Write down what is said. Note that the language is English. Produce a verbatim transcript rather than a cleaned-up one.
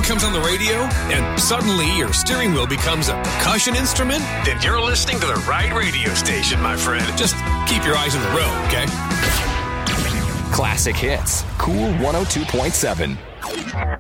comes on the radio and suddenly your steering wheel becomes a percussion instrument? Then you're listening to the right radio station, my friend. Just keep your eyes on the road, okay? Classic Hits, Cool one oh two point seven.